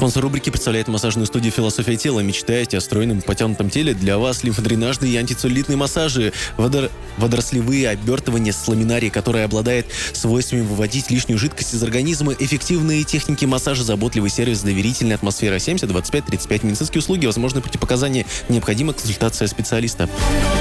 Спонсор рубрики представляет массажную студию «Философия тела». Мечтаете о стройном потянутом теле? Для вас лимфодренажные и антицеллюлитные массажи, водорослевые обертывания с ламинарией, которая обладает свойствами выводить лишнюю жидкость из организма, эффективные техники массажа, заботливый сервис, доверительная атмосфера. 70 25 35 медицинские услуги, возможны противопоказания, необходима консультация специалиста.